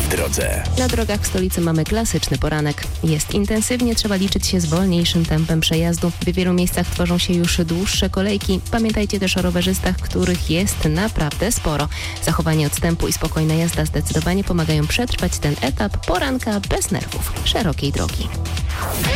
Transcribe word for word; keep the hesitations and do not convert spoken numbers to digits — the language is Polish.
w drodze. Na drogach w stolicy mamy klasyczny poranek. Jest intensywnie, trzeba liczyć się z wolniejszym tempem przejazdu. W wielu miejscach tworzą się już dłuższe kolejki. Pamiętajcie też o rowerzystach, których jest naprawdę sporo. Zachowanie odstępu i spokojna jazda zdecydowanie pomagają przetrwać ten etap poranka bez nerwów szerokiej drogi.